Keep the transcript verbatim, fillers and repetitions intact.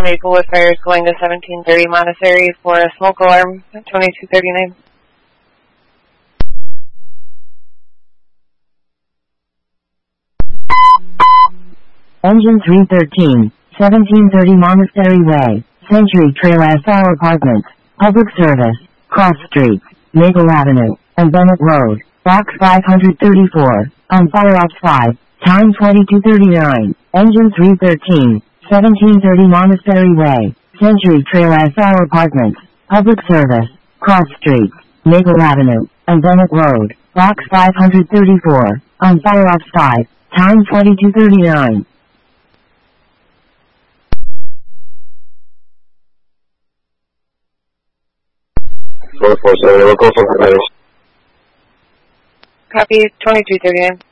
Maplewood Fire is going to seventeen thirty Monastery for a smoke alarm at twenty-two thirty-nine. Engine three thirteen, seventeen thirty Monastery Way, Century Trail S R Apartments, Public Service, Cross Street, Maple Avenue, and Bennett Road, Box five thirty-four, on Fire Ops five, time twenty-two thirty-nine, Engine three thirteen, seventeen thirty Monastery Way, Century Trail S R Apartments, Public Service, Cross Street, Maple Avenue, and Bennett Road, Box five thirty-four, on Fire Ops five, time twenty-two thirty-nine. four four seven, local for providers. Copy, twenty-two thirty-nine.